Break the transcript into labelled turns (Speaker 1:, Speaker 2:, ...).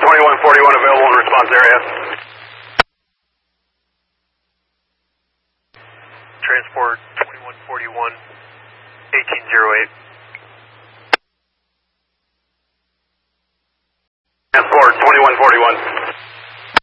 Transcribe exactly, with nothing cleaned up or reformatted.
Speaker 1: twenty-one forty-one available in response area.
Speaker 2: Transport twenty-one forty-one, eighteen oh eight.
Speaker 1: Transport twenty-one forty-one.